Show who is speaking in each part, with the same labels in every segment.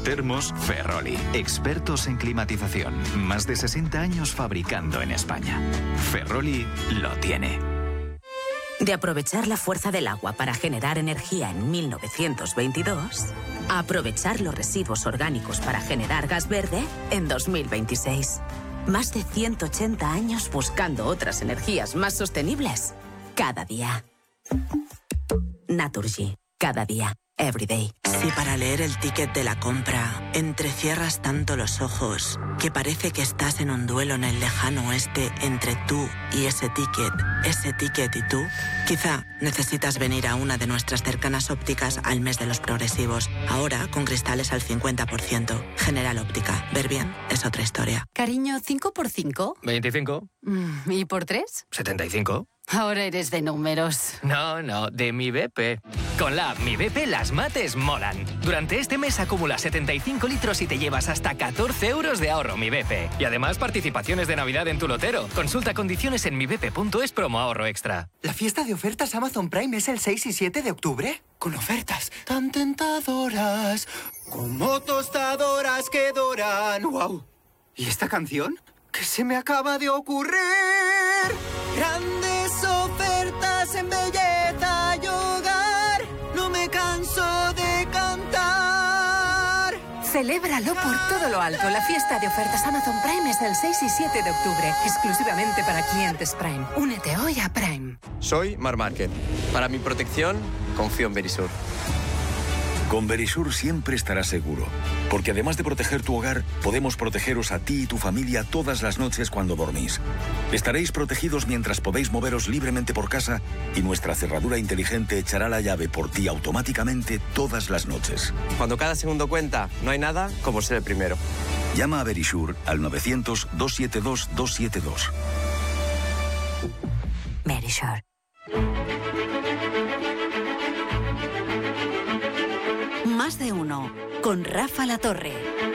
Speaker 1: Termos Ferroli. Expertos en climatización. Más de 60 años fabricando en España. Ferroli lo tiene.
Speaker 2: De aprovechar la fuerza del agua para generar energía en 1922, a aprovechar los residuos orgánicos para generar gas verde en 2026. Más de 180 años buscando otras energías más sostenibles. Cada día. Naturgy. Cada día. Everyday.
Speaker 3: Si para leer el ticket de la compra entrecierras tanto los ojos que parece que estás en un duelo en el lejano oeste entre tú y ese ticket y tú, quizá necesitas venir a una de nuestras cercanas ópticas al mes de los progresivos. Ahora con cristales al 50%. General Óptica. Ver bien es otra historia.
Speaker 4: Cariño, ¿5 por 5?
Speaker 5: 25.
Speaker 4: ¿Y por 3?
Speaker 5: 75.
Speaker 4: Ahora eres de números.
Speaker 5: No, de Mi BP. Con la app Mi BP las mates molan. Durante este mes acumula 75 litros y te llevas hasta 14 euros de ahorro Mi BP. Y además participaciones de Navidad en tu lotero. Consulta condiciones en mibp.es promo ahorro extra.
Speaker 6: ¿La fiesta de ofertas Amazon Prime es el 6 y 7 de octubre? Con ofertas tan tentadoras, como tostadoras que doran. ¡Wow! ¿Y esta canción? ¿Qué se me acaba de ocurrir? Grandes ofertas en belleza y hogar. No me canso de cantar.
Speaker 7: Celébralo por todo lo alto. La fiesta de ofertas Amazon Prime es del 6 y 7 de octubre. Exclusivamente para clientes Prime. Únete hoy a Prime.
Speaker 8: Soy Marc Márquez. Para mi protección, confío en Verisur.
Speaker 9: Con Verisur siempre estarás seguro, porque además de proteger tu hogar, podemos protegeros a ti y tu familia todas las noches cuando dormís. Estaréis protegidos mientras podéis moveros libremente por casa y nuestra cerradura inteligente echará la llave por ti automáticamente todas las noches.
Speaker 8: Cuando cada segundo cuenta, no hay nada como ser el primero.
Speaker 9: Llama a Verisur al 900-272-272.
Speaker 2: Verisur. Más de uno, con Rafa Latorre.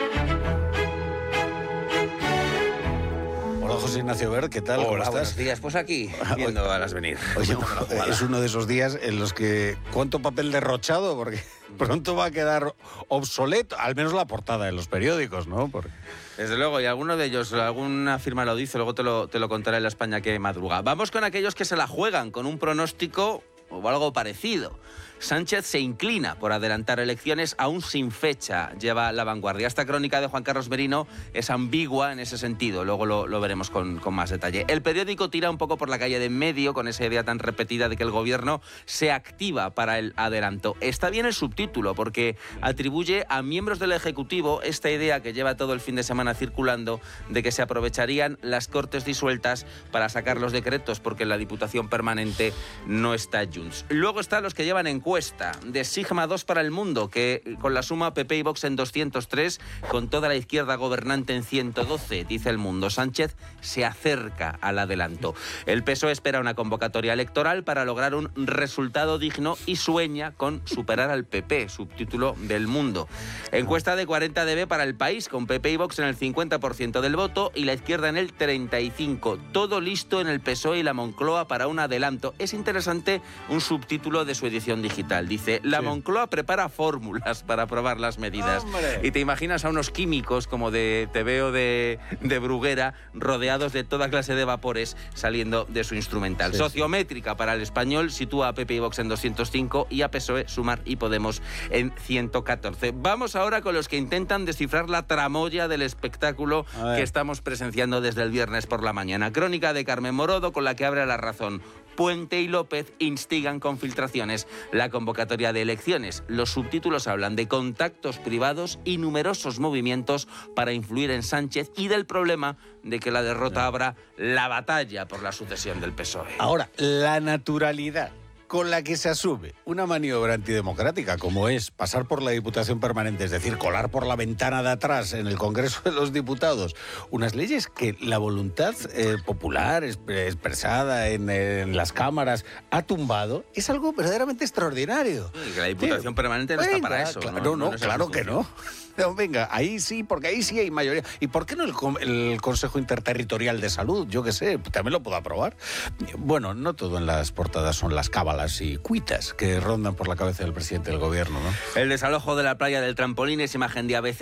Speaker 10: Hola, José Ignacio Ver, ¿qué tal? ¿Cómo estás?
Speaker 11: Buenos días. Pues aquí, viendo a las venir.
Speaker 10: Oye, es uno de esos días en los que... ¿Cuánto papel derrochado? Porque pronto va a quedar obsoleto, al menos la portada de los periódicos, ¿no? Porque...
Speaker 11: Desde luego, y alguno de ellos, alguna firma lo dice, luego te lo contaré en La España que madruga. Vamos con aquellos que se la juegan con un pronóstico o algo parecido. Sánchez se inclina por adelantar elecciones aún sin fecha, lleva La Vanguardia. Esta crónica de Juan Carlos Merino es ambigua en ese sentido, luego lo veremos con más detalle. El periódico tira un poco por la calle de en medio con esa idea tan repetida de que el gobierno se activa para el adelanto. Está bien el subtítulo porque atribuye a miembros del Ejecutivo esta idea que lleva todo el fin de semana circulando de que se aprovecharían las Cortes disueltas para sacar los decretos porque en la Diputación Permanente no está Junts. Luego están los que llevan encuesta de Sigma 2 para el mundo, que con la suma PP y Vox en 203, con toda la izquierda gobernante en 112, dice El Mundo. Sánchez se acerca al adelanto. El PSOE espera una convocatoria electoral para lograr un resultado digno y sueña con superar al PP, subtítulo del Mundo. Encuesta de 40 dB para El País, con PP y Vox en el 50% del voto y la izquierda en el 35%. Todo listo en el PSOE y la Moncloa para un adelanto. Es interesante un subtítulo de su edición digital. Dice, la Moncloa prepara fórmulas para aprobar las medidas. ¡Hombre! Y te imaginas a unos químicos como de TVO de Bruguera, rodeados de toda clase de vapores saliendo de su instrumental. Sociométrica para El Español sitúa a PP y Vox en 205 y a PSOE, Sumar y Podemos en 114. Vamos ahora con los que intentan descifrar la tramoya del espectáculo que estamos presenciando desde el viernes por la mañana. Crónica de Carmen Morodo con la que abre La Razón. Puente y López instigan con filtraciones la convocatoria de elecciones. Los subtítulos hablan de contactos privados y numerosos movimientos para influir en Sánchez y del problema de que la derrota abra la batalla por la sucesión del PSOE.
Speaker 10: Ahora, la naturalidad con la que se asume una maniobra antidemocrática, como es pasar por la Diputación Permanente, es decir, colar por la ventana de atrás en el Congreso de los Diputados, unas leyes que la voluntad popular expresada en las cámaras ha tumbado, es algo verdaderamente extraordinario.
Speaker 11: Y que la Diputación Permanente no está para eso.
Speaker 10: Claro que no. No, venga, ahí sí, porque ahí sí hay mayoría. ¿Y por qué no el Consejo Interterritorial de Salud? Yo qué sé, también lo puedo aprobar. Bueno, no todo en las portadas son las cábalas y cuitas que rondan por la cabeza del presidente del gobierno, ¿no?
Speaker 11: El desalojo de la playa del Trampolín es imagen de ABC.